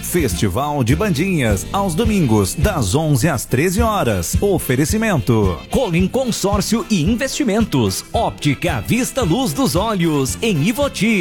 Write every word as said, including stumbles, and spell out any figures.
Festival de Bandinhas, aos domingos, das onze às treze horas. Oferecimento Colin Consórcio e Investimentos, Óptica Vista Luz dos Olhos, em Ivoti.